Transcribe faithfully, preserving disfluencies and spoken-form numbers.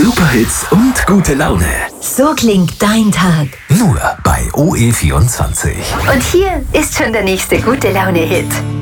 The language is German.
Superhits und gute Laune. So klingt dein Tag. Nur bei O E vierundzwanzig. Und hier ist schon der nächste gute Laune-Hit.